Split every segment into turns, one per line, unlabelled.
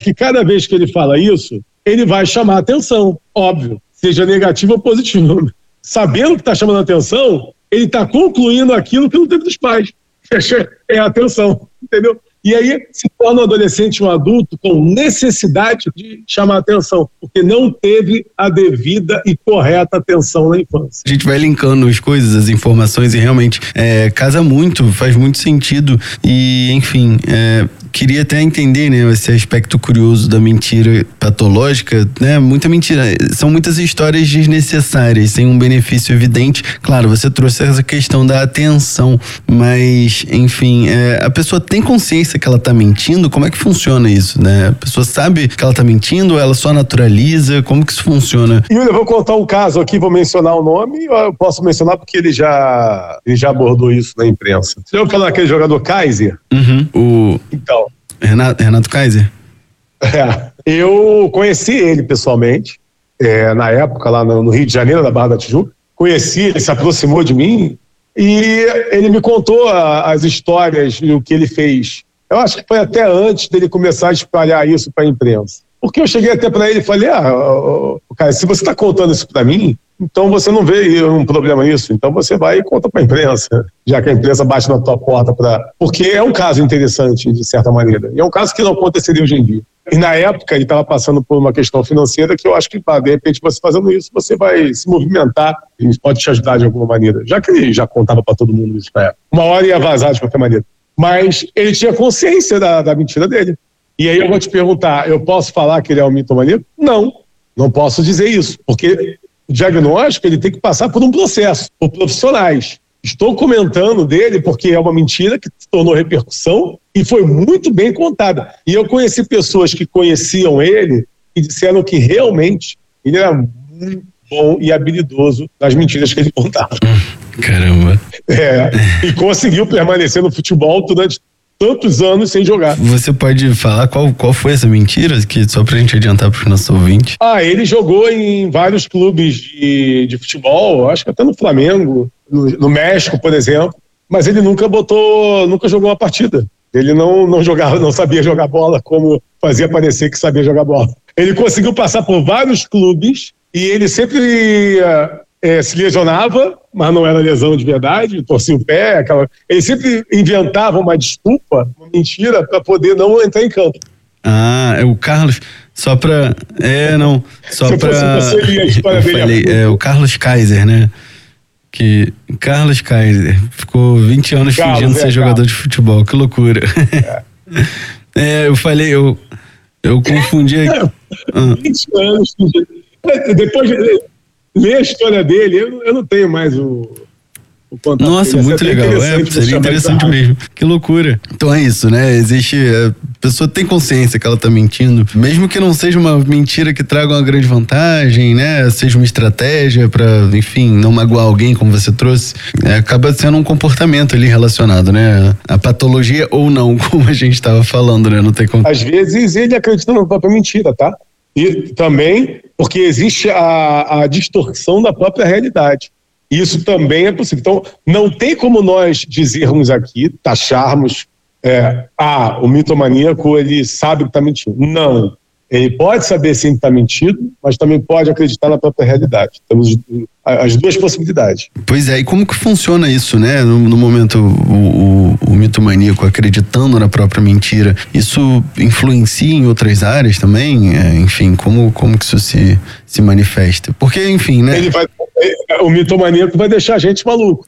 que cada vez que ele fala isso, ele vai chamar atenção, óbvio, seja negativo ou positivo. Sabendo que está chamando atenção, ele está concluindo aquilo que não teve dos pais. É a atenção, entendeu? E aí se torna um adolescente, um adulto com necessidade de chamar atenção, porque não teve a devida e correta atenção na infância.
A gente vai linkando as coisas, as informações, e realmente casa muito, faz muito sentido. E, enfim, queria até entender, né, esse aspecto curioso da mentira patológica, né? Muita mentira, são muitas histórias desnecessárias, sem um benefício evidente. Claro, você trouxe essa questão da atenção, mas, enfim, a pessoa tem consciência que ela tá mentindo? Como é que funciona isso, né? A pessoa sabe que ela tá mentindo ou ela só naturaliza? Como que isso funciona?
Yuri, eu vou contar um caso aqui, vou mencionar o nome, eu posso mencionar porque ele já abordou isso na imprensa. Você já ouviu falar daquele jogador Kaiser? Então.
Renato Kaiser?
Eu conheci ele pessoalmente, na época lá no Rio de Janeiro, na Barra da Tijuca. Conheci, ele se aproximou de mim e ele me contou as histórias e o que ele fez. Eu acho que foi até antes dele começar a espalhar isso para a imprensa. Porque eu cheguei até para ele e falei, cara, se você está contando isso para mim, então você não vê um problema nisso, então você vai e conta para a imprensa, já que a imprensa bate na tua porta porque é um caso interessante, de certa maneira, e é um caso que não aconteceria hoje em dia. E na época ele estava passando por uma questão financeira que eu acho que, de repente, você fazendo isso, você vai se movimentar e isso pode te ajudar de alguma maneira, já que ele já contava para todo mundo isso na época. Uma hora ia vazar de qualquer maneira. Mas ele tinha consciência da mentira dele. E aí eu vou te perguntar, eu posso falar que ele é um mitomaníaco? Não posso dizer isso, porque o diagnóstico ele tem que passar por um processo, por profissionais. Estou comentando dele porque é uma mentira que se tornou repercussão e foi muito bem contada. E eu conheci pessoas que conheciam ele e disseram que realmente ele era muito bom e habilidoso nas mentiras que ele contava.
Caramba.
E conseguiu permanecer no futebol durante tantos anos sem jogar.
Você pode falar qual foi essa mentira, que só pra gente adiantar pro nosso ouvinte?
Ele jogou em vários clubes de futebol, acho que até no Flamengo, no México, por exemplo, mas ele nunca jogou uma partida. Ele não jogava, não sabia jogar bola como fazia parecer que sabia jogar bola. Ele conseguiu passar por vários clubes e ele sempre se lesionava, mas não era lesão de verdade, torcia o pé, ele sempre inventava uma desculpa, uma mentira, para poder não entrar em campo.
É o Carlos, só pra... Só pra...
Você lia a história dele.
O Carlos Kaiser, né? Carlos Kaiser ficou 20 anos fingindo ser jogador de futebol, que loucura. Eu falei, eu confundi aqui.
20 anos fingindo. Depois de ler a história dele, eu não tenho mais o contato.
Nossa,
dele.
Muito legal. Seria interessante mesmo. Que loucura. Então é isso, né? A pessoa tem consciência que ela tá mentindo, mesmo que não seja uma mentira que traga uma grande vantagem, né? Seja uma estratégia pra, enfim, não magoar alguém, como você trouxe. Acaba sendo um comportamento ali relacionado, né? A patologia ou não, como a gente tava falando, né? Não tem como.
Às vezes ele acredita na própria mentira, tá? E também porque existe a distorção da própria realidade. Isso também é possível. Então, não tem como nós dizermos aqui, taxarmos, o mitomaníaco, ele sabe que está mentindo. Não. Ele pode saber sim que está mentindo, mas também pode acreditar na própria realidade. Temos as duas possibilidades.
Pois e como que funciona isso, né? No momento, o mitomaníaco acreditando na própria mentira, isso influencia em outras áreas também? Enfim, como que isso se manifesta? Porque, enfim, né?
O mitomaníaco vai deixar a gente maluco.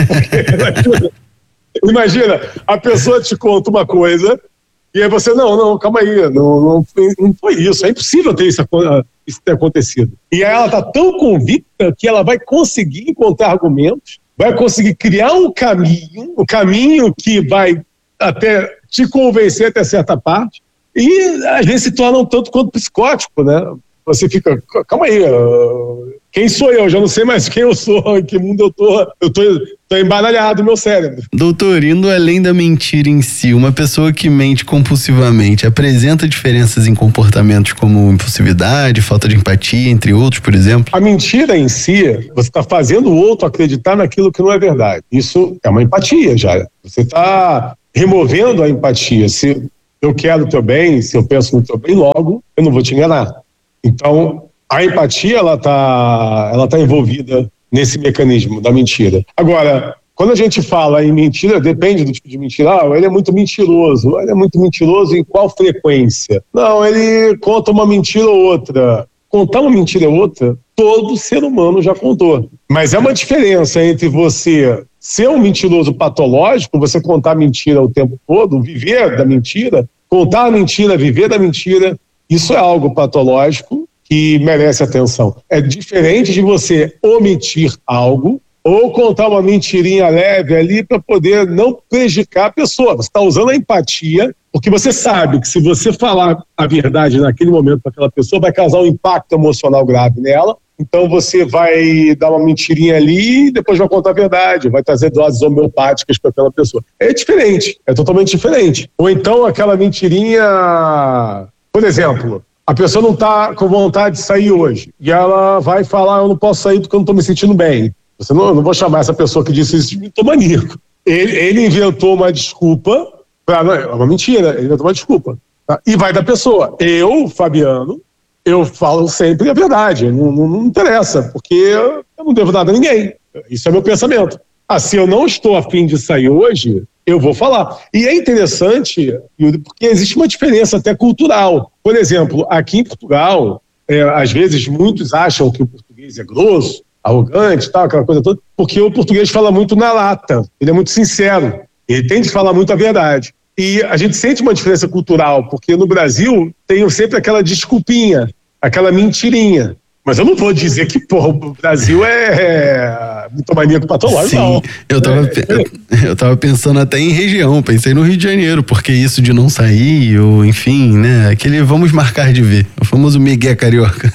Imagina, a pessoa te conta uma coisa e aí você, não, calma aí, não foi isso, é impossível ter isso ter acontecido. E aí ela está tão convicta que ela vai conseguir encontrar argumentos, vai conseguir criar um caminho que vai até te convencer até certa parte, e às vezes se torna um tanto quanto psicótico, né? Você fica, calma aí, quem sou eu? Já não sei mais quem eu sou, em que mundo eu tô embaralhado no meu cérebro.
Doutor, indo além da mentira em si, uma pessoa que mente compulsivamente apresenta diferenças em comportamentos como impulsividade, falta de empatia, entre outros, por exemplo?
A mentira em si, você está fazendo o outro acreditar naquilo que não é verdade. Isso é uma empatia já. Você está removendo a empatia. eu quero o teu bem, se eu penso no teu bem, logo eu não vou te enganar. Então, a empatia, ela tá envolvida nesse mecanismo da mentira. Agora, quando a gente fala em mentira, depende do tipo de mentira. Ele é muito mentiroso. Ele é muito mentiroso em qual frequência? Não, ele conta uma mentira ou outra. Contar uma mentira ou outra, todo ser humano já contou. Mas é uma diferença entre você ser um mentiroso patológico, você contar mentira o tempo todo, viver da mentira, contar a mentira, viver da mentira, isso é algo patológico que merece atenção. É diferente de você omitir algo ou contar uma mentirinha leve ali para poder não prejudicar a pessoa. Você está usando a empatia, porque você sabe que se você falar a verdade naquele momento para aquela pessoa, vai causar um impacto emocional grave nela. Então você vai dar uma mentirinha ali e depois vai contar a verdade, vai trazer doses homeopáticas para aquela pessoa. É diferente, é totalmente diferente. Ou então aquela mentirinha, por exemplo, a pessoa não está com vontade de sair hoje e ela vai falar, eu não posso sair porque eu não estou me sentindo bem. Eu não vou chamar essa pessoa que disse isso de mitomaníaco. Ele inventou uma desculpa, é uma mentira, ele inventou uma desculpa. Tá? E vai da pessoa. Eu, Fabiano, eu falo sempre a verdade, não interessa, porque eu não devo nada a ninguém. Isso é meu pensamento. Se eu não estou a fim de sair hoje, eu vou falar. E é interessante, porque existe uma diferença até cultural. Por exemplo, aqui em Portugal, às vezes muitos acham que o português é grosso, arrogante, tal, aquela coisa toda, porque o português fala muito na lata, ele é muito sincero, ele tem que falar muito a verdade. E a gente sente uma diferença cultural, porque no Brasil tem sempre aquela desculpinha, aquela mentirinha. Mas eu não vou dizer que, o Brasil é mitomaníaco patológico,
sim,
não.
Eu tava pensando até em região, pensei no Rio de Janeiro, porque isso de não sair, ou enfim, né, aquele vamos marcar de ver, o famoso migué carioca.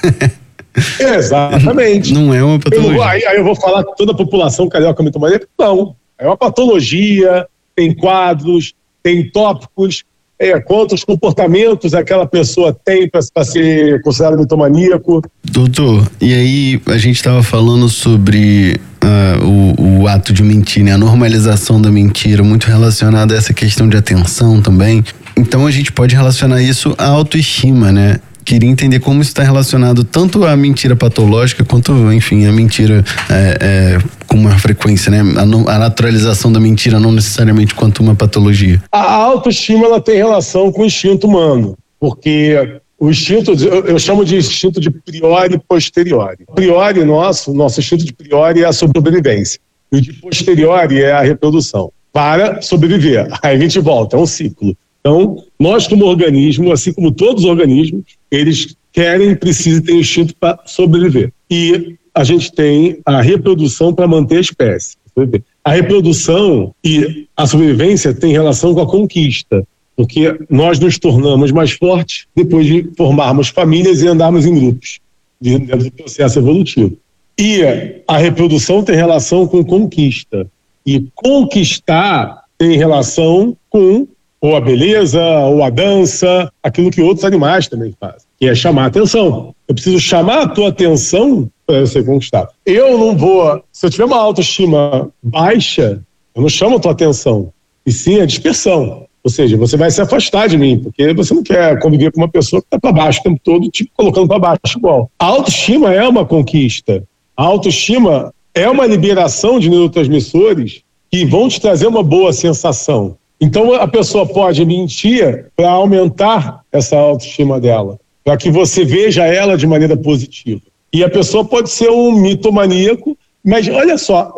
Exatamente.
Não é uma patologia.
Aí eu vou falar que toda a população carioca é mitomaníaca? Não. É uma patologia, tem quadros, tem tópicos, quantos comportamentos aquela pessoa tem para ser considerado mitomaníaco.
Doutor, e aí a gente estava falando sobre o ato de mentir, né? A normalização da mentira, muito relacionada a essa questão de atenção também. Então a gente pode relacionar isso à autoestima, né? Queria entender como isso está relacionado tanto à mentira patológica quanto, enfim, a mentira com uma frequência, né? A naturalização da mentira não necessariamente quanto uma patologia.
A autoestima, ela tem relação com o instinto humano, porque o instinto, eu chamo de instinto de priori e posteriori. Priori nosso instinto de priori é a sobrevivência, e o de posteriori é a reprodução, para sobreviver. Aí a gente volta, é um ciclo. Então, nós como organismo, assim como todos os organismos, eles querem, precisam ter instinto para sobreviver. E a gente tem a reprodução para manter a espécie. A reprodução e a sobrevivência têm relação com a conquista, porque nós nos tornamos mais fortes depois de formarmos famílias e andarmos em grupos, dentro do processo evolutivo. E a reprodução tem relação com conquista. E conquistar tem relação com ou a beleza, ou a dança, aquilo que outros animais também fazem, que é chamar a atenção. Eu preciso chamar a tua atenção para eu ser conquistado. Eu não vou, se eu tiver uma autoestima baixa, eu não chamo a tua atenção, e sim a dispersão. Ou seja, você vai se afastar de mim, porque você não quer conviver com uma pessoa que está para baixo o tempo todo, tipo, colocando para baixo igual. A autoestima é uma conquista. A autoestima é uma liberação de neurotransmissores que vão te trazer uma boa sensação. Então a pessoa pode mentir para aumentar essa autoestima dela, para que você veja ela de maneira positiva. E a pessoa pode ser um mitomaníaco, mas olha só,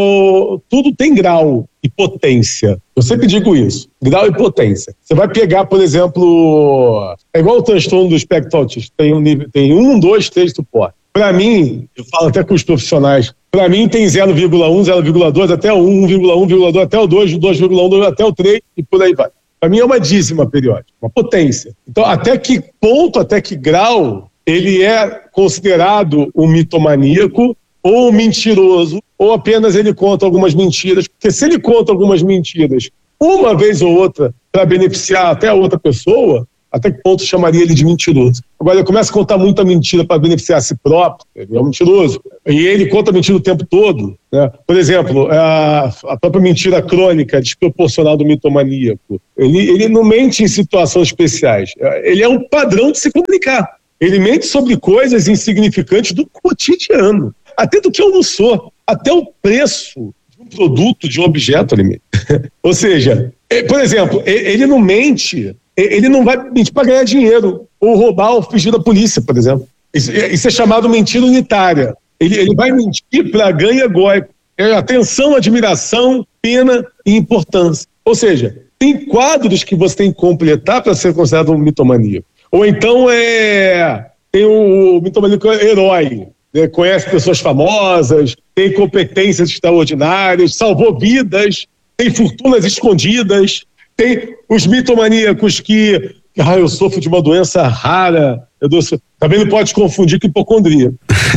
tudo tem grau e potência. Eu sempre digo isso, grau e potência. Você vai pegar, por exemplo, é igual o transtorno do espectro autista, tem 1, 2, 3 suporte. Para mim, eu falo até com os profissionais, para mim tem 0,1, 0,2 até o 1, 1,2 até o 2, 2,1 até o 3 e por aí vai. Para mim é uma dízima periódica, uma potência. Então, até que ponto, até que grau ele é considerado um mitomaníaco ou um mentiroso, ou apenas ele conta algumas mentiras, porque se ele conta algumas mentiras uma vez ou outra para beneficiar até a outra pessoa, até que ponto chamaria ele de mentiroso? Agora, ele começa a contar muita mentira para beneficiar a si próprio, ele é um mentiroso. E ele conta mentira o tempo todo, né? Por exemplo, a própria mentira crônica, desproporcional do mitomaníaco. Ele não mente em situações especiais. Ele é um padrão de se comunicar. Ele mente sobre coisas insignificantes do cotidiano. Até do que almoçou, até o preço de um produto, de um objeto ali mesmo. Ou seja, por exemplo, ele não mente, ele não vai mentir para ganhar dinheiro, ou roubar ou fugir da polícia, por exemplo. Isso é chamado mentira unitária. Ele vai mentir para ganho egóico. É atenção, admiração, pena e importância. Ou seja, tem quadros que você tem que completar para ser considerado um mitomaníaco. Ou então tem o mitomaníaco herói, né? Conhece pessoas famosas, tem competências extraordinárias, salvou vidas, tem fortunas escondidas, tem os mitomaníacos que eu sofro de uma doença rara, também não pode confundir com hipocondria.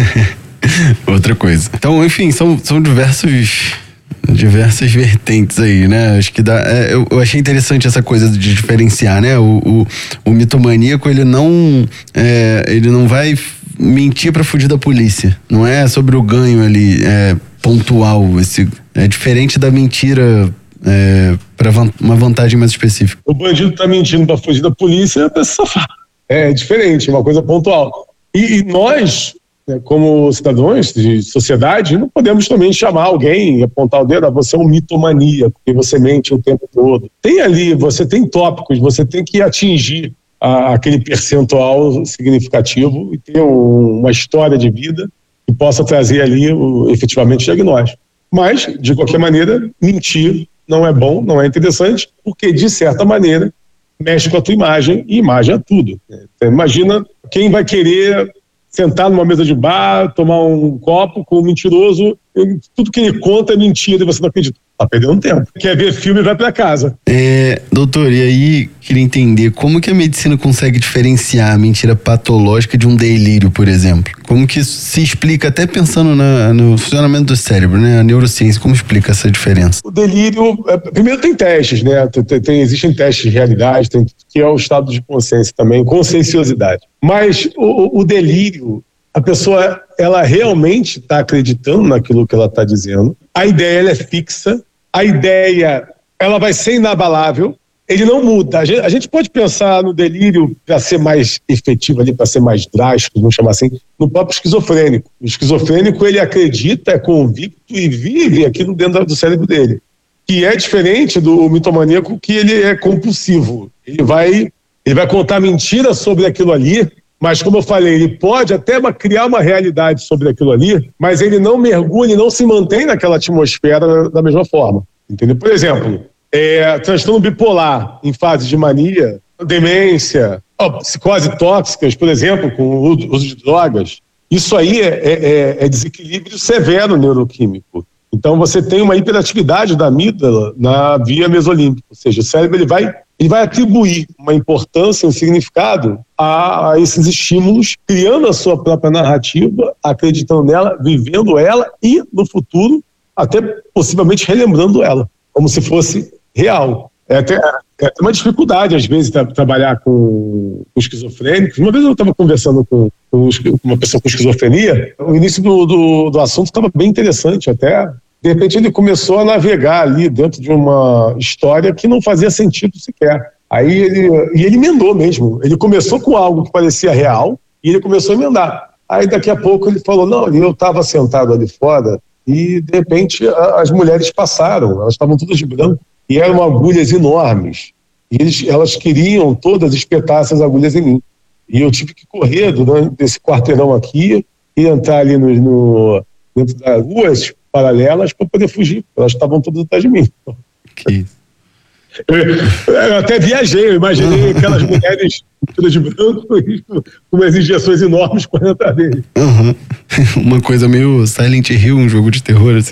Outra coisa. Então, enfim, são diversas vertentes aí, né? Acho que eu achei interessante essa coisa de diferenciar, né? O mitomaníaco, ele não vai mentir para fugir da polícia. Não é sobre o ganho ali, pontual. É diferente da mentira para uma vantagem mais específica.
O bandido tá mentindo para fugir da polícia para se safar. É diferente, é uma coisa pontual. E nós, como cidadãos de sociedade, não podemos também chamar alguém e apontar o dedo, você é um mitomaníaco, porque você mente o tempo todo. Tem ali, você tem tópicos, você tem que atingir aquele percentual significativo e ter uma história de vida que possa trazer ali efetivamente diagnóstico. Mas, de qualquer maneira, mentir não é bom, não é interessante, porque, de certa maneira, mexe com a tua imagem, e imagem é tudo. Então, imagina quem vai querer sentar numa mesa de bar, tomar um copo com um mentiroso, tudo que ele conta é mentira e você não acredita. Tá perdendo tempo. Quer ver filme, vai pra casa.
Doutor, e aí queria entender como que a medicina consegue diferenciar a mentira patológica de um delírio, por exemplo? Como que isso se explica, até pensando no funcionamento do cérebro, né? A neurociência, como explica essa diferença?
O delírio, primeiro tem testes, né? Existem testes de realidade, que é o estado de consciência também, conscienciosidade. Mas o delírio, a pessoa, ela realmente está acreditando naquilo que ela está dizendo. A ideia, ela é fixa. A ideia, ela vai ser inabalável. Ele não muda. A gente pode pensar no delírio para ser mais efetivo ali, para ser mais drástico, vamos chamar assim, no próprio esquizofrênico. O esquizofrênico, ele acredita, é convicto e vive aquilo dentro do cérebro dele. Que é diferente do mitomaníaco, que ele é compulsivo. Ele vai contar mentira sobre aquilo ali, mas, como eu falei, ele pode até criar uma realidade sobre aquilo ali, mas ele não mergulha e não se mantém naquela atmosfera da mesma forma. Entendeu? Por exemplo, transtorno bipolar em fase de mania, demência, psicose tóxicas, por exemplo, com o uso de drogas. Isso aí é desequilíbrio severo neuroquímico. Então, você tem uma hiperatividade da amígdala na via mesolímbica, ou seja, o cérebro ele vai atribuir uma importância, um significado a esses estímulos, criando a sua própria narrativa, acreditando nela, vivendo ela e, no futuro, até possivelmente relembrando ela, como se fosse real. É até uma dificuldade, às vezes, trabalhar com esquizofrênicos. Uma vez eu estava conversando com uma pessoa com esquizofrenia, o início do assunto estava bem interessante até. De repente ele começou a navegar ali dentro de uma história que não fazia sentido sequer. Aí ele emendou mesmo. Ele começou com algo que parecia real e ele começou a emendar. Aí daqui a pouco ele falou, não, eu estava sentado ali fora e de repente as mulheres passaram, elas estavam todas de branco e eram agulhas enormes. E elas queriam todas espetar essas agulhas em mim. E eu tive que correr desse quarteirão aqui e entrar ali dentro das ruas paralelas para poder fugir. Elas estavam todas atrás de mim.
Que isso?
Eu até viajei, eu imaginei aquelas mulheres todas de branco com umas injeções enormes correndo atrás dele.
Uhum. Uma coisa meio Silent Hill, um jogo de terror, assim.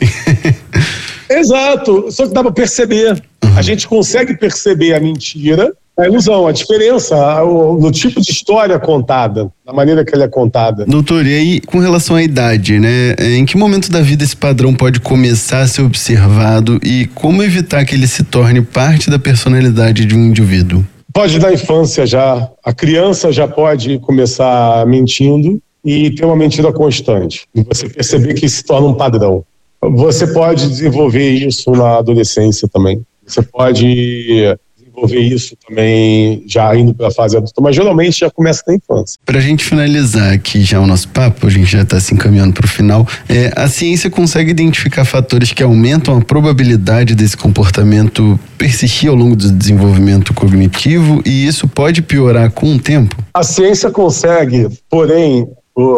Exato, só que dá para perceber. A gente consegue perceber a mentira, a ilusão, a diferença no tipo de história contada, na maneira que ela é contada.
Doutor, e aí, com relação à idade, né? Em que momento da vida esse padrão pode começar a ser observado e como evitar que ele se torne parte da personalidade de um indivíduo?
Pode na infância já. A criança já pode começar mentindo e ter uma mentira constante. E você perceber que se torna um padrão. Você pode desenvolver isso na adolescência também. Você pode desenvolver isso também já indo para a fase adulta, mas geralmente já começa na infância.
Para a gente finalizar aqui já o nosso papo, a gente já está se encaminhando para o final, a ciência consegue identificar fatores que aumentam a probabilidade desse comportamento persistir ao longo do desenvolvimento cognitivo, e isso pode piorar com o tempo?
A ciência consegue, porém,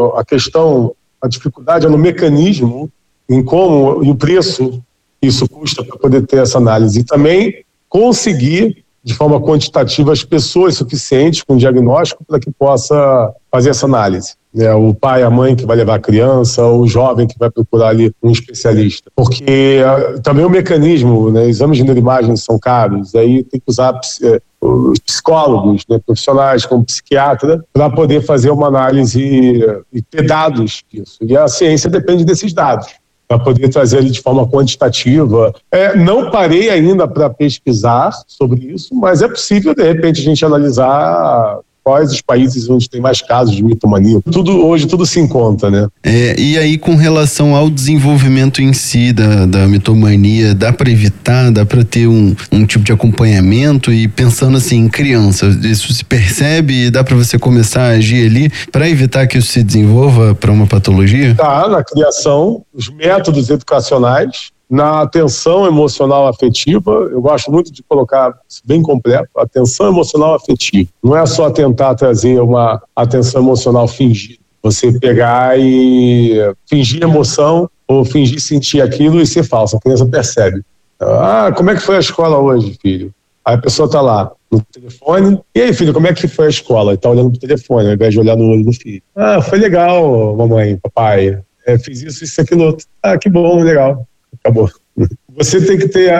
a dificuldade é no mecanismo, em como e o preço que isso custa para poder ter essa análise, e também conseguir de forma quantitativa as pessoas suficientes com diagnóstico para que possa fazer essa análise. O pai, a mãe que vai levar a criança, o jovem que vai procurar ali um especialista. Porque também o mecanismo, exames de neuroimagem são caros, aí tem que usar os psicólogos, profissionais como psiquiatra, para poder fazer uma análise e ter dados disso. E a ciência depende desses dados, para poder trazer ele de forma quantitativa. Não parei ainda para pesquisar sobre isso, mas é possível, de repente, a gente analisar quais os países onde tem mais casos de mitomania. Hoje tudo se encontra, né?
E aí, com relação ao desenvolvimento em si da mitomania, dá para evitar, dá para ter um tipo de acompanhamento? E pensando assim, em criança, isso se percebe e dá para você começar a agir ali para evitar que isso se desenvolva para uma patologia?
Tá, na criação, os métodos educacionais, na atenção emocional afetiva, eu gosto muito de colocar isso bem completo, atenção emocional afetiva. Não é só tentar trazer uma atenção emocional fingida. Você pegar e fingir emoção ou fingir sentir aquilo e ser falso. A criança percebe. Como é que foi a escola hoje, filho? Aí a pessoa está lá no telefone. E aí, filho, como é que foi a escola? E está olhando pro telefone, ao invés de olhar no olho do filho. Foi legal, mamãe, papai. Fiz isso, aquilo outro. Que bom, legal. Acabou. Você tem que ter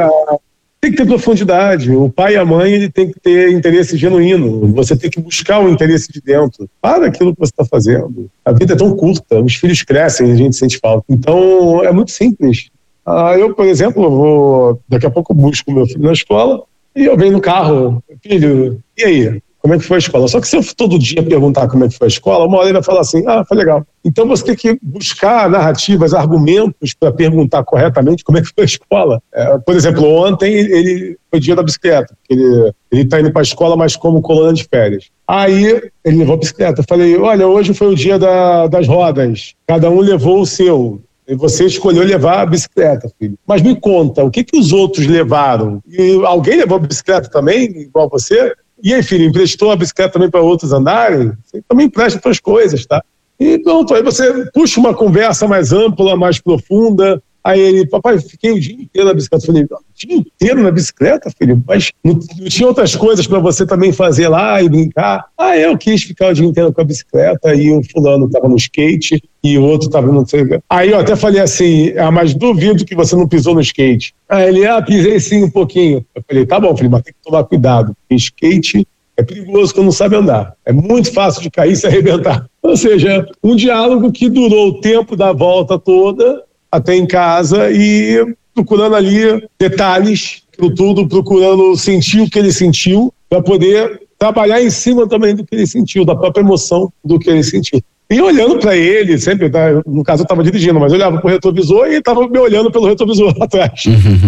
profundidade. O pai e a mãe, ele tem que ter interesse genuíno. Você tem que buscar o interesse de dentro para aquilo que você está fazendo. A vida é tão curta, os filhos crescem e a gente sente falta. Então, é muito simples. Eu, por exemplo, daqui a pouco eu busco meu filho na escola e eu venho no carro, filho, e aí? Como é que foi a escola? Só que se eu todo dia perguntar como é que foi a escola, uma hora ele vai falar assim, foi legal. Então você tem que buscar narrativas, argumentos para perguntar corretamente como é que foi a escola. Por exemplo, ontem foi dia da bicicleta, porque ele está indo para a escola, mas como colônia de férias. Aí ele levou a bicicleta. Eu falei, olha, hoje foi o dia das rodas, cada um levou o seu. E você escolheu levar a bicicleta, filho. Mas me conta, o que os outros levaram? E alguém levou a bicicleta também, igual você? E aí, filho, emprestou a bicicleta também para outros andarem? Você também empresta suas coisas, tá? E pronto, aí você puxa uma conversa mais ampla, mais profunda. Aí ele, papai, fiquei o dia inteiro na bicicleta. Eu falei, o dia inteiro na bicicleta, filho? Mas não tinha outras coisas para você também fazer lá e brincar? Eu quis ficar o dia inteiro com a bicicleta e o fulano estava no skate e o outro estava no... Aí eu até falei assim, mas duvido que você não pisou no skate. Ele, pisei sim um pouquinho. Eu falei, tá bom, filho, mas tem que tomar cuidado, porque skate é perigoso quando não sabe andar. É muito fácil de cair e se arrebentar. Ou seja, um diálogo que durou o tempo da volta toda até em casa e procurando ali detalhes, tudo, procurando sentir o que ele sentiu para poder trabalhar em cima também do que ele sentiu, da própria emoção do que ele sentiu. E olhando para ele, sempre, no caso eu estava dirigindo, mas eu olhava para o retrovisor e estava me olhando pelo retrovisor atrás.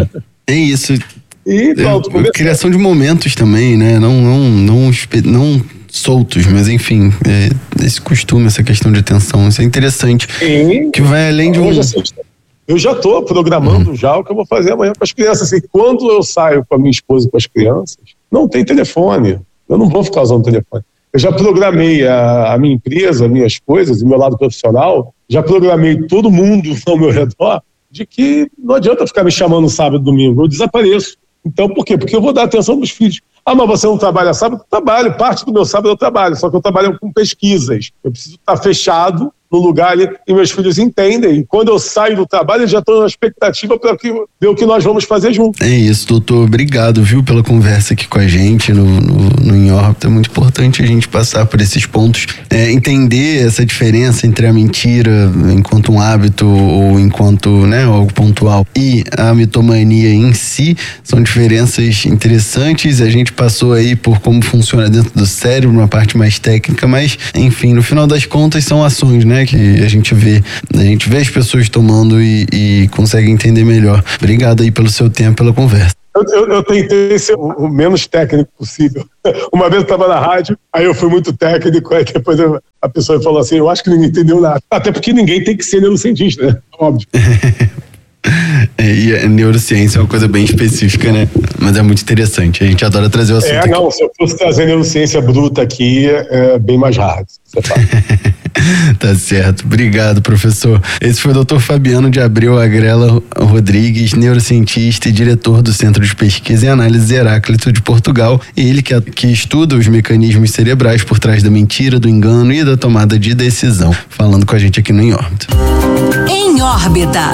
É isso.
E pronto,
criação de momentos também, né? Não soltos, mas enfim, esse costume, essa questão de atenção, isso é interessante.
Sim.
Que vai além de
Eu já estou programando já o que eu vou fazer amanhã com as crianças. Assim, quando eu saio com a minha esposa e com as crianças, não tem telefone. Eu não vou ficar usando telefone. Eu já programei a minha empresa, minhas coisas, o meu lado profissional, já programei todo mundo ao meu redor de que não adianta ficar me chamando sábado e domingo, eu desapareço. Então, por quê? Porque eu vou dar atenção para os filhos. Mas você não trabalha sábado? Trabalho, parte do meu sábado eu trabalho, só que eu trabalho com pesquisas. Eu preciso estar fechado no lugar ali, e meus filhos entendem. E quando eu saio do trabalho, eles já estão na expectativa para ver o que nós vamos fazer juntos.
É isso, doutor. Obrigado, viu, pela conversa aqui com a gente no Em Órbita. É muito importante a gente passar por esses pontos, entender essa diferença entre a mentira enquanto um hábito ou enquanto, né, algo pontual e a mitomania em si. São diferenças interessantes. A gente passou aí por como funciona dentro do cérebro, uma parte mais técnica, mas, enfim, no final das contas são ações, né, que a gente vê as pessoas tomando e consegue entender melhor. Obrigado aí pelo seu tempo, pela conversa.
Eu tentei ser o menos técnico possível. Uma vez eu estava na rádio, aí eu fui muito técnico, aí depois a pessoa falou assim, eu acho que ninguém entendeu nada. Até porque ninguém tem que ser neurocientista, né? Óbvio.
E a neurociência é uma coisa bem específica, né? Mas é muito interessante. A gente adora trazer o assunto aqui.
Não, se eu fosse trazer neurociência bruta aqui, é bem mais raro.
Tá certo. Obrigado, professor. Esse foi o Dr. Fabiano de Abreu Agrela Rodrigues, neurocientista e diretor do Centro de Pesquisa e Análise Heráclito de Portugal. Ele que estuda os mecanismos cerebrais por trás da mentira, do engano e da tomada de decisão. Falando com a gente aqui no Em Órbita.
Em Órbita.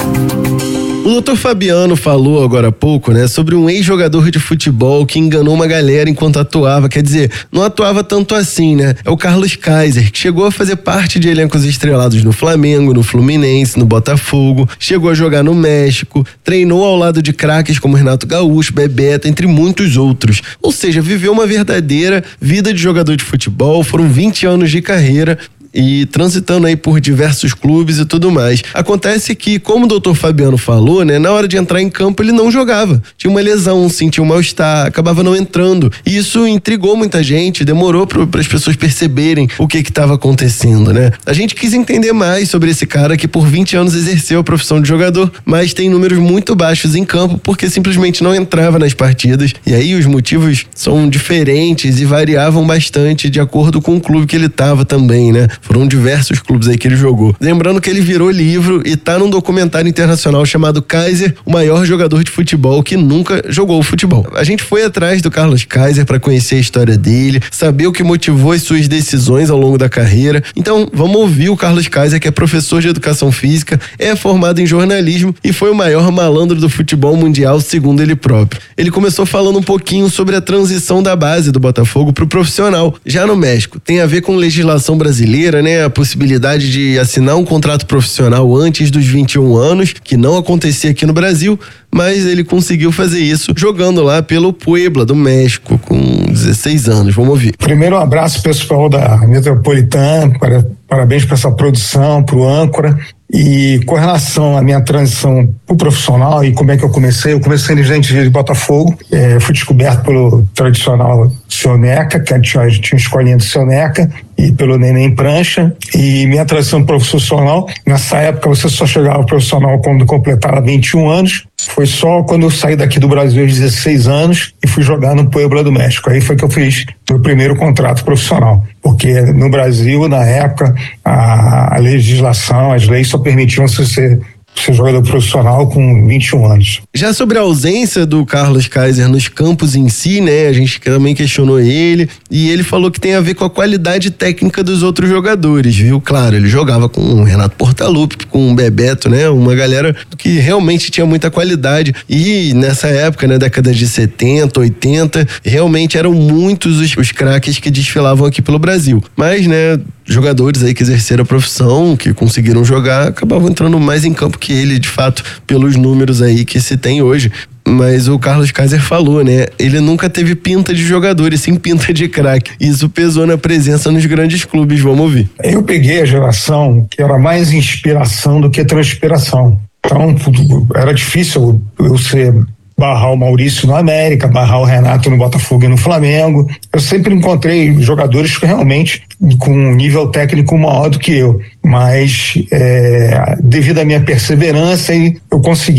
O doutor Fabiano falou agora há pouco, né, sobre um ex-jogador de futebol que enganou uma galera enquanto atuava. Quer dizer, não atuava tanto assim, né? É o Carlos Kaiser, que chegou a fazer parte de elencos estrelados no Flamengo, no Fluminense, no Botafogo, chegou a jogar no México, treinou ao lado de craques como Renato Gaúcho, Bebeto, entre muitos outros. Ou seja, viveu uma verdadeira vida de jogador de futebol, foram 20 anos de carreira, e transitando aí por diversos clubes e tudo mais. Acontece que, como o doutor Fabiano falou, né, na hora de entrar em campo ele não jogava. Tinha uma lesão, sentia um mal-estar, acabava não entrando. E isso intrigou muita gente, demorou para as pessoas perceberem o que estava acontecendo, né? A gente quis entender mais sobre esse cara que por 20 anos exerceu a profissão de jogador, mas tem números muito baixos em campo porque simplesmente não entrava nas partidas. E aí os motivos são diferentes e variavam bastante de acordo com o clube que ele estava também, né? Foram diversos clubes aí que ele jogou. Lembrando que ele virou livro e tá num documentário internacional chamado Kaiser, o maior jogador de futebol que nunca jogou futebol. A gente foi atrás do Carlos Kaiser para conhecer a história dele, saber o que motivou as suas decisões ao longo da carreira. Então, vamos ouvir o Carlos Kaiser, que é professor de educação física, é formado em jornalismo e foi o maior malandro do futebol mundial, segundo ele próprio. Ele começou falando um pouquinho sobre a transição da base do Botafogo pro profissional, já no México. Tem a ver com legislação brasileira, né, a possibilidade de assinar um contrato profissional antes dos 21 anos, que não acontecia aqui no Brasil, mas ele conseguiu fazer isso jogando lá pelo Puebla do México com 16 anos. Vamos ouvir.
Primeiro, um abraço pessoal da Metropolitana, parabéns para essa produção, para o âncora. E com relação à minha transição para o profissional e como é que eu comecei no Gente de Botafogo, fui descoberto pelo tradicional Seu Neca, que tinha escolinha do Seu Neca, e pelo Neném Prancha. E minha transição profissional, nessa época você só chegava profissional quando completava 21 anos, foi só quando eu saí daqui do Brasil aos 16 anos e fui jogar no Puebla do México. Aí foi que eu fiz meu primeiro contrato profissional, porque no Brasil, na época, a legislação, as leis só permitiam você ser jogador profissional com 21 anos.
Já sobre a ausência do Carlos Kaiser nos campos em si, né, a gente também questionou ele, e ele falou que tem a ver com a qualidade técnica dos outros jogadores, viu? Claro, ele jogava com o Renato Portaluppi, com o Bebeto, né, uma galera que realmente tinha muita qualidade, e nessa época, né, década de 70, 80, realmente eram muitos os craques que desfilavam aqui pelo Brasil, mas, né, jogadores aí que exerceram a profissão, que conseguiram jogar, acabavam entrando mais em campo que ele, de fato, pelos números aí que se tem hoje. Mas o Carlos Kaiser falou, né? Ele nunca teve pinta de jogador, e sim pinta de craque. Isso pesou na presença nos grandes clubes. Vamos ouvir.
Eu peguei a geração que era mais inspiração do que transpiração. Então, era difícil eu barrar o Maurício no América, barrar o Renato no Botafogo e no Flamengo. Eu sempre encontrei jogadores que realmente com um nível técnico maior do que eu, mas devido à minha perseverança eu consegui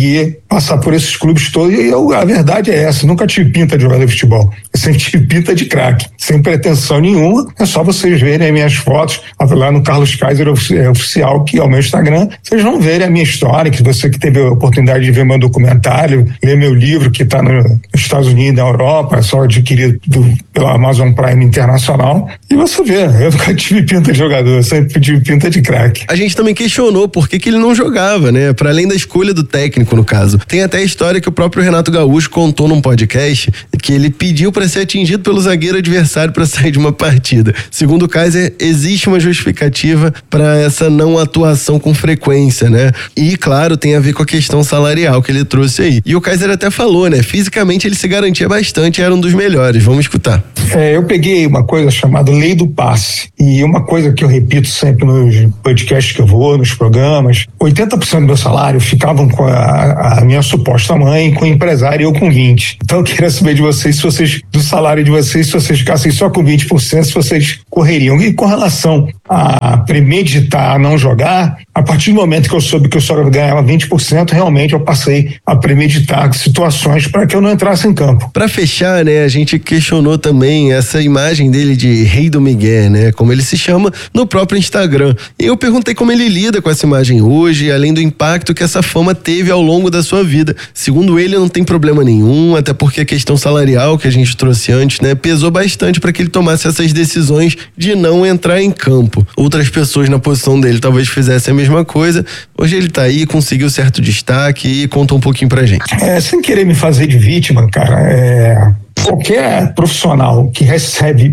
passar por esses clubes todos, e a verdade é essa, nunca tive pinta de jogador de futebol, eu sempre tive pinta de craque, sem pretensão nenhuma, é só vocês verem as minhas fotos, lá no Carlos Kaiser oficial, que é o meu Instagram, vocês vão verem a minha história, que você que teve a oportunidade de ver meu documentário, ler meu livro, que está nos Estados Unidos, na Europa, é só adquirido pela Amazon Prime Internacional, e você vê, eu nunca tive pinta de jogador, eu sempre tive pinta de craque.
A gente também questionou por que ele não jogava, né? Para além da escolha do técnico, no caso. Tem até a história que o próprio Renato Gaúcho contou num podcast, que ele pediu para ser atingido pelo zagueiro adversário para sair de uma partida. Segundo o Kaiser, existe uma justificativa para essa não atuação com frequência, né? E, claro, tem a ver com a questão salarial que ele trouxe aí. E o Kaiser até falou, né? Fisicamente ele se garantia bastante, era um dos melhores. Vamos escutar.
Eu peguei uma coisa chamada lei do passe, e uma coisa que eu repito sempre nos podcasts que eu vou, nos programas, 80% do meu salário ficavam com a minha suposta mãe, com o empresário, e eu com 20%. Então eu queria saber de vocês, do salário de vocês, se vocês ficassem só com 20%, se vocês correriam. E com relação a premeditar, a não jogar, a partir do momento que eu soube que eu só ganhava 20%, realmente eu passei a premeditar situações para que eu não entrasse em campo.
Para fechar, né, a gente questionou também essa imagem dele de Rei do Miguel, né, como ele se chama no próprio Instagram. E eu perguntei como ele lida com essa imagem hoje, além do impacto que essa fama teve ao longo da sua vida. Segundo ele, não tem problema nenhum, até porque a questão salarial que a gente trouxe antes, né, pesou bastante para que ele tomasse essas decisões de não entrar em campo. Outras pessoas na posição dele talvez fizessem a mesma coisa. Hoje ele tá aí, conseguiu certo destaque e conta um pouquinho pra gente.
Sem querer me fazer de vítima, cara, qualquer profissional que recebe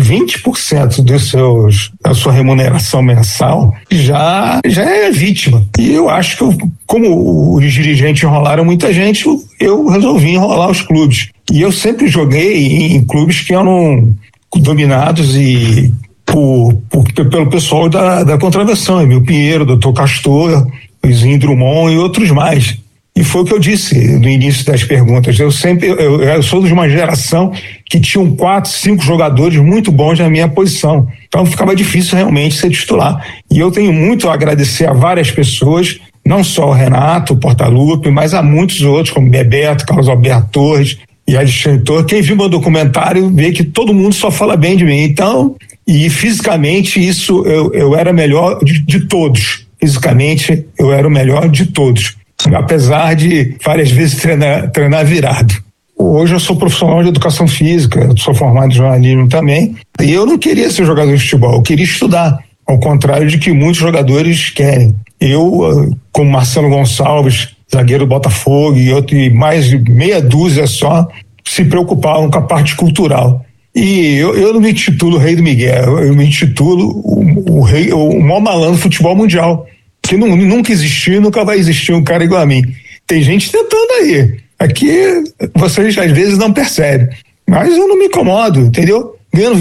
20% da sua remuneração mensal já é vítima. E eu acho que, como os dirigentes enrolaram muita gente, eu resolvi enrolar os clubes. E eu sempre joguei em clubes que eram dominados pelo pessoal da contravenção, Emil Pinheiro, Dr. Castor, Luizinho Drummond e outros mais. E foi o que eu disse no início das perguntas. Eu sou de uma geração que tinham 4, 5 jogadores muito bons na minha posição. Então ficava difícil realmente ser titular. E eu tenho muito a agradecer a várias pessoas, não só o Renato, o Portaluppi, mas a muitos outros, como Bebeto, Carlos Alberto Torres e Alexandre Torres. Quem viu meu documentário vê que todo mundo só fala bem de mim. Então, e fisicamente isso eu era melhor de todos. Fisicamente eu era o melhor de todos, apesar de várias vezes treinar virado. Hoje eu sou profissional de educação física, eu sou formado em jornalismo também, e eu não queria ser jogador de futebol, eu queria estudar, ao contrário de que muitos jogadores querem. Eu, como Marcelo Gonçalves, zagueiro do Botafogo, e mais de meia dúzia só, se preocupavam com a parte cultural. E eu não me intitulo Rei do Miguel, eu me intitulo o maior malandro do futebol mundial, que nunca existiu, nunca vai existir um cara igual a mim. Tem gente tentando aí. Aqui vocês às vezes não percebem, mas eu não me incomodo, entendeu? Ganhando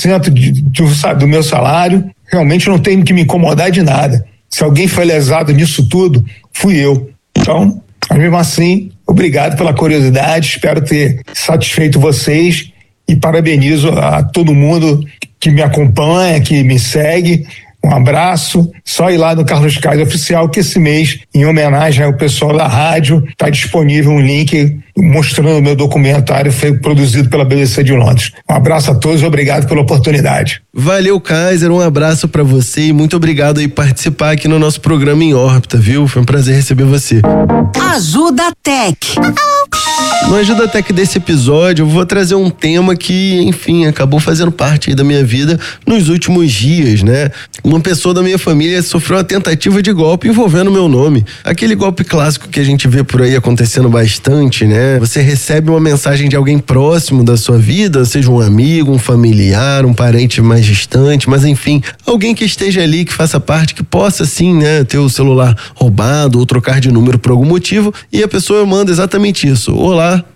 20% do meu salário, realmente não tenho que me incomodar de nada. Se alguém foi lesado nisso tudo, fui eu. Então, mesmo assim, obrigado pela curiosidade, espero ter satisfeito vocês e parabenizo a todo mundo que me acompanha, que me segue. Um abraço, só ir lá no Carlos Kaiser Oficial, que esse mês, em homenagem ao pessoal da rádio, está disponível um link mostrando o meu documentário, foi produzido pela BBC de Londres. Um abraço a todos e obrigado pela oportunidade.
Valeu, Kaiser, um abraço para você e muito obrigado aí por participar aqui no nosso programa Em Órbita, viu? Foi um prazer receber você.
Ajuda Tech.
No Ajuda Tech desse episódio, eu vou trazer um tema que, enfim, acabou fazendo parte aí da minha vida nos últimos dias, né? Uma pessoa da minha família sofreu uma tentativa de golpe envolvendo meu nome. Aquele golpe clássico que a gente vê por aí acontecendo bastante, né? Você recebe uma mensagem de alguém próximo da sua vida, seja um amigo, um familiar, um parente mais distante, mas enfim, alguém que esteja ali, que faça parte, que possa sim, né, ter o celular roubado ou trocar de número por algum motivo, e a pessoa manda exatamente isso. Olá,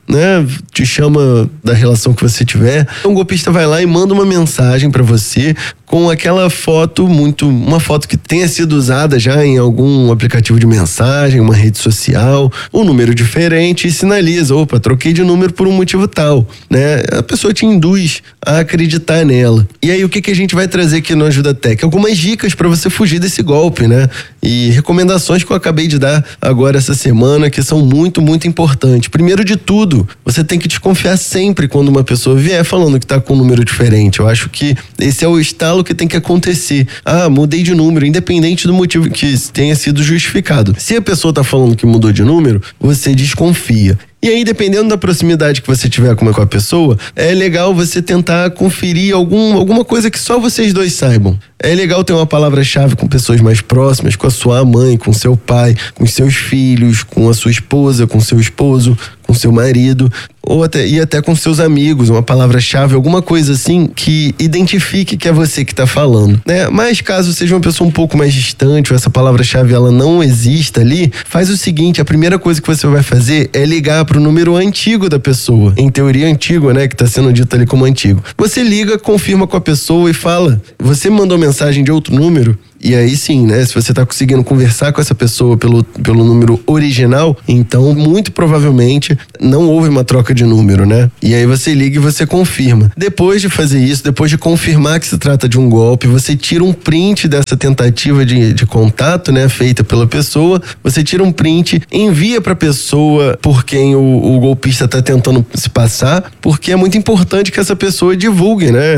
né? Te chama da relação que você tiver. Então o golpista vai lá e manda uma mensagem pra você com aquela foto uma foto que tenha sido usada já em algum aplicativo de mensagem, uma rede social, um número diferente e sinaliza, opa, troquei de número por um motivo tal, né? A pessoa te induz a acreditar nela. E aí o que a gente vai trazer aqui no Ajuda Tech? Algumas dicas para você fugir desse golpe, né? E recomendações que eu acabei de dar agora essa semana que são muito, muito importantes. Primeiro de tudo, você tem que desconfiar sempre quando uma pessoa vier falando que tá com um número diferente. Eu acho que esse é o estalo que tem que acontecer. Ah, mudei de número, independente do motivo que tenha sido justificado. Se a pessoa tá falando que mudou de número, você desconfia. E aí, dependendo da proximidade que você tiver com a pessoa, é legal você tentar conferir alguma coisa que só vocês dois saibam. É legal ter uma palavra-chave com pessoas mais próximas, com a sua mãe, com seu pai, com seus filhos, com a sua esposa, com seu esposo, com seu marido, ou até com seus amigos, uma palavra-chave, alguma coisa assim que identifique que é você que está falando, né? Mas caso seja uma pessoa um pouco mais distante ou essa palavra-chave ela não exista ali, faz o seguinte, a primeira coisa que você vai fazer é ligar pro número antigo da pessoa, em teoria antigo, né? Que está sendo dito ali como antigo. Você liga, confirma com a pessoa e fala, você mandou mensagem de outro número? E aí sim, né? Se você tá conseguindo conversar com essa pessoa pelo número original, então muito provavelmente não houve uma troca de número, né? E aí você liga e você confirma. Depois de fazer isso, depois de confirmar que se trata de um golpe, você tira um print dessa tentativa de contato, né? Feita pela pessoa, você tira um print, envia pra pessoa por quem o golpista tá tentando se passar, porque é muito importante que essa pessoa divulgue, né?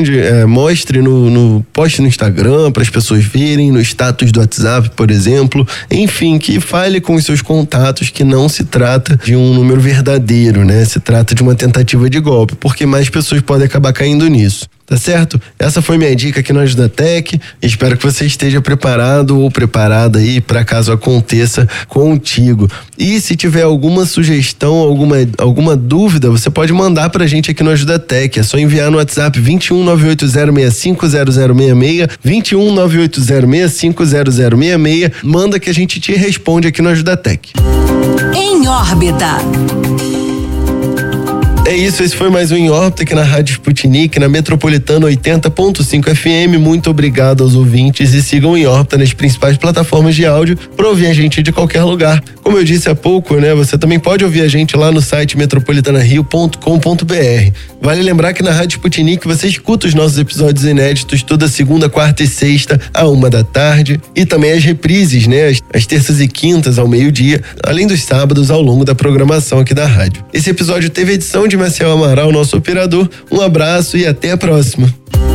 Mostre poste no Instagram para as pessoas verem, no status do WhatsApp, por exemplo. Enfim, que fale com os seus contatos que não se trata de um número verdadeiro, né? Se trata de uma tentativa de golpe, porque mais pessoas podem acabar caindo nisso. Tá certo? Essa foi minha dica aqui no Ajuda Tech. Espero que você esteja preparado ou preparada aí para caso aconteça contigo. E se tiver alguma sugestão, alguma dúvida, você pode mandar pra gente aqui no Ajuda Tech. É só enviar no WhatsApp 21 98065 0066, 21 98065 0066. Manda que a gente te responde aqui no Ajuda Tech.
Em órbita.
É isso, esse foi mais um Em Órbita aqui na Rádio Sputnik, na Metropolitana 80.5 FM. Muito obrigado aos ouvintes e sigam Em Órbita nas principais plataformas de áudio para ouvir a gente de qualquer lugar. Como eu disse há pouco, né, você também pode ouvir a gente lá no site metropolitanario.com.br. Vale lembrar que na Rádio Sputnik você escuta os nossos episódios inéditos toda segunda, quarta e sexta à 13h e também as reprises, né, às terças e quintas ao meio-dia, além dos sábados ao longo da programação aqui da rádio. Esse episódio teve edição de Marcel Amaral, nosso operador. Um abraço e até a próxima.